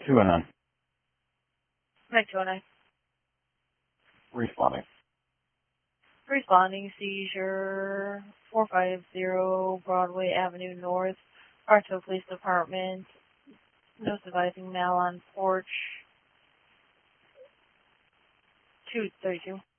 209. Mike 209. Responding. Responding, seizure 450 Broadway Avenue North, Bartow Police Department. No surviving male on porch. 232.